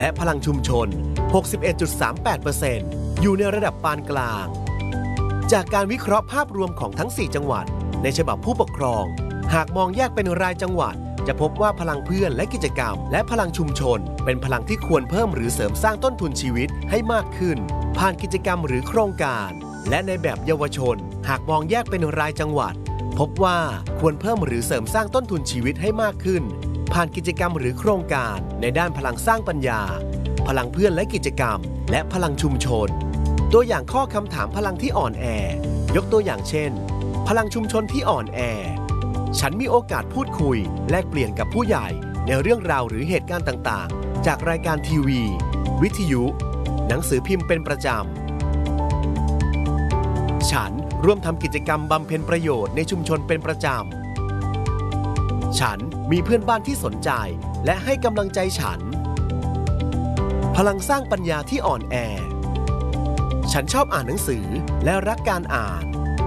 และพลังชุมชน 61.38% อยู่ในระดับปานกลางจากการวิเคราะห์ภาพรวมของทั้ง 4 จังหวัดในฉบับผู้ปกครองหากมองแยกเป็นรายจังหวัดจะพบว่าพลังเพื่อนและกิจกรรมและพลังชุมชนเป็นพลังที่ควรเพิ่มหรือเสริมสร้างต้นทุนชีวิตให้มากขึ้นผ่านกิจกรรมหรือโครงการและในแบบเยาวชนหากมองแยกเป็นรายจังหวัดพบว่าควรเพิ่มหรือเสริมสร้างต้นทุนชีวิตให้มากขึ้นผ่านกิจกรรมหรือโครงการในด้านพลังสร้างปัญญาพลังเพื่อนและกิจกรรมและพลังชุมชนตัวอย่างข้อคำถามพลังที่อ่อนแอยกตัวอย่างเช่นพลังชุมชนที่อ่อนแอฉันมีโอกาสพูดคุยแลกเปลี่ยนกับผู้ใหญ่ในเรื่องราวหรือเหตุการณ์ต่างๆจากรายการทีวีวิทยุหนังสือพิมพ์เป็นประจำฉันร่วมทำกิจกรรมบำเพ็ญประโยชน์ในชุมชนเป็นประจำฉันมีเพื่อนบ้านที่สนใจและให้กำลังใจฉันพลังสร้างปัญญาที่อ่อนแอฉันชอบอ่านหนังสือและรักการอ่าน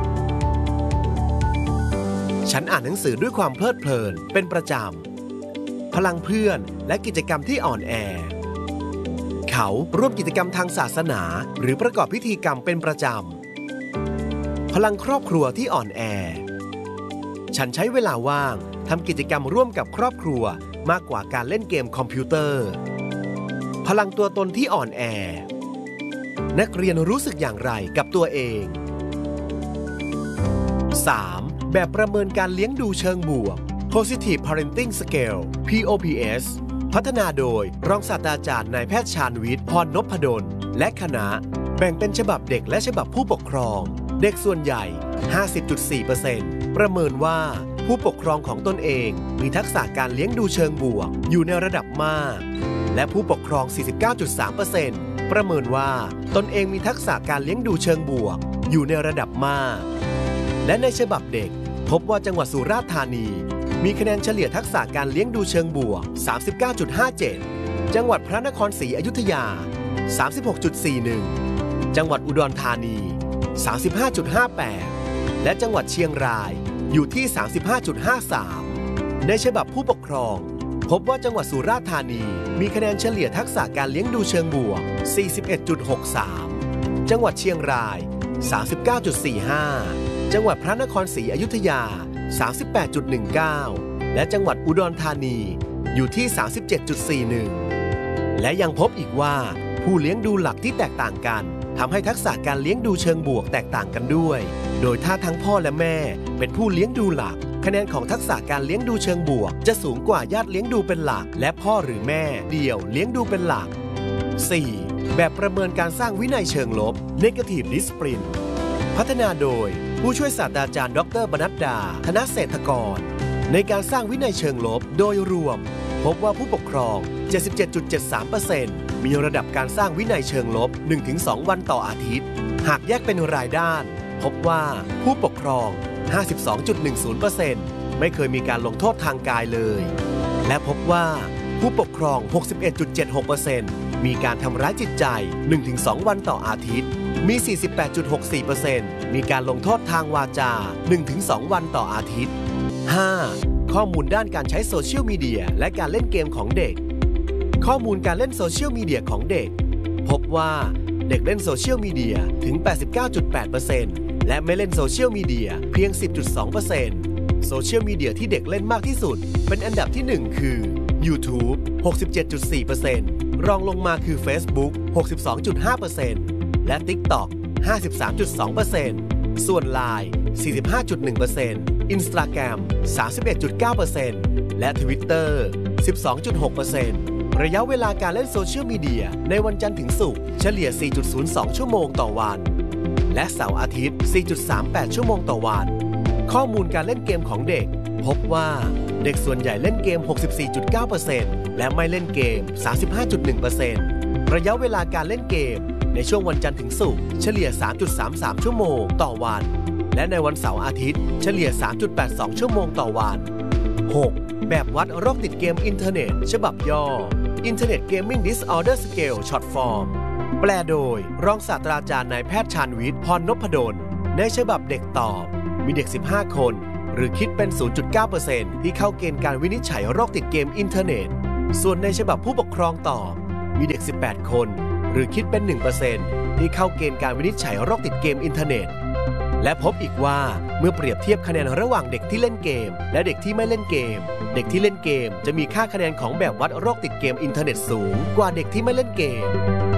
ฉันอ่านหนังสือด้วยความเพลิดเพลินเป็นประจำพลังเพื่อนและกิจกรรมที่อ่อนแอเขาร่วมกิจกรรมทางศาสนาหรือประกอบพิธีกรรมเป็นประจำพลังครอบครัวที่อ่อนแอฉันใช้เวลาว่างทำกิจกรรมร่วมกับครอบครัวมากกว่าการเล่นเกมคอมพิวเตอร์พลังตัวตนที่อ่อนแอนักเรียนรู้สึกอย่างไรกับตัวเอง 3. แบบประเมินการเลี้ยงดูเชิงบวก Positive Parenting Scale POPS พัฒนาโดยรองศาสตราจารย์นายแพทย์ชาญวิทย์ พรนพดลและคณะแบ่งเป็นฉบับเด็กและฉบับผู้ปกครองเด็กส่วนใหญ่ 50.4% ประเมินว่าผู้ปกครองของตนเองมีทักษะการเลี้ยงดูเชิงบวกอยู่ในระดับมากและผู้ปกครอง 49.3%ประเมินว่าตนเองมีทักษะการเลี้ยงดูเชิงบวกอยู่ในระดับมากและในฉบับเด็กพบว่าจังหวัดสุราษฎร์ธานีมีคะแนนเฉลี่ยทักษะการเลี้ยงดูเชิงบวก 39.57 จังหวัดพระนครศรีอยุธยา 36.41 จังหวัดอุดรธานี 35.58 และจังหวัดเชียงรายอยู่ที่ 35.53 ในฉบับผู้ปกครองพบว่าจังหวัดสุราษฎร์ธานีมีคะแนนเฉลี่ยทักษะการเลี้ยงดูเชิงบวก 41.63 จังหวัดเชียงราย 39.45 จังหวัดพระนครศรีอยุธยา 38.19 และจังหวัดอุดรธานีอยู่ที่ 37.41 และยังพบอีกว่าผู้เลี้ยงดูหลักที่แตกต่างกันทำให้ทักษะการเลี้ยงดูเชิงบวกแตกต่างกันด้วยโดยถ้าทั้งพ่อและแม่เป็นผู้เลี้ยงดูหลักคะแนนของทักษะการเลี้ยงดูเชิงบวกจะสูงกว่าญาติเลี้ยงดูเป็นหลักและพ่อหรือแม่เดี่ยวเลี้ยงดูเป็นหลัก 4. แบบประเมินการสร้างวินัยเชิงลบ Negative Discipline พัฒนาโดยผู้ช่วยศาสตราจารย์ดร.ปนัดดา ธนเศรษฐกรในการสร้างวินัยเชิงลบโดยรวมพบว่าผู้ปกครอง 77.73% มีระดับการสร้างวินัยเชิงลบ 1-2 วันต่ออาทิตย์หากแยกเป็นรายด้านพบว่าผู้ปกครอง 52.10% ไม่เคยมีการลงโทษทางกายเลยและพบว่าผู้ปกครอง 61.76% มีการทำร้ายจิตใจ 1-2 วันต่ออาทิตย์มี 48.64% มีการลงโทษทางวาจา 1-2 วันต่ออาทิตย์ 5. ข้อมูลด้านการใช้โซเชียลมีเดียและการเล่นเกมของเด็กข้อมูลการเล่นโซเชียลมีเดียของเด็กพบว่าเด็กเล่นโซเชียลมีเดียถึง 89.8% และไม่เล่นโซเชียลมีเดียเพียง 10.2% โซเชียลมีเดียที่เด็กเล่นมากที่สุดเป็นอันดับที่ 1 คือ YouTube 67.4% รองลงมาคือ Facebook 62.5% และ TikTok 53.2% ส่วน Line 45.1% Instagram 31.9% และ Twitter 12.6% ระยะเวลาการเล่นโซเชียลมีเดียในวันจันทร์ถึงศุกร์เฉลี่ย 4.02 ชั่วโมงต่อวันและเสาร์อาทิตย์ 4.38 ชั่วโมงต่อวันข้อมูลการเล่นเกมของเด็กพบว่าเด็กส่วนใหญ่เล่นเกม 64.9% และไม่เล่นเกม 35.1% ระยะเวลาการเล่นเกมในช่วงวันจันทร์ถึงศุกร์เฉลี่ย 3.33 ชั่วโมงต่อวันและในวันเสาร์อาทิตย์เฉลี่ย 3.82 ชั่วโมงต่อวัน 6. แบบวัดโรคติดเกมอินเทอร์เน็ตฉบับย่อ Internet Gaming Disorder Scale Short Form แปลโดยรองศาสตราจารย์นายแพทย์ชาญวิทย์ พรนพดลในฉบับเด็กตอบมีเด็ก 15 คนหรือคิดเป็น 0.9% ที่เข้าเกณฑ์การวินิจฉัยโรคติดเกมอินเทอร์เน็ตส่วนในฉบับผู้ปกครองตอบมีเด็ก 18 คนหรือคิดเป็น 1% ที่เข้าเกณฑ์การวินิจฉัยโรคติดเกมอินเทอร์เน็ตและพบอีกว่าเมื่อเปรียบเทียบคะแนนระหว่างเด็กที่เล่นเกมและเด็กที่ไม่เล่นเกมเด็กที่เล่นเกมจะมีค่าคะแนนของแบบวัดโรคติดเกมอินเทอร์เน็ตสูงกว่าเด็กที่ไม่เล่นเกม